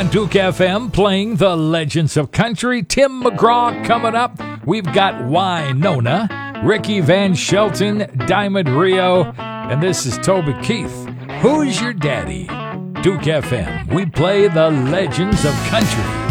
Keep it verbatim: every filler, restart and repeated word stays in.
Duke F M playing the Legends of Country. Tim McGraw coming up. We've got Wynonna, Ricky Van Shelton, Diamond Rio, and this is Toby Keith. Who's your daddy? Duke F M. We play the Legends of Country.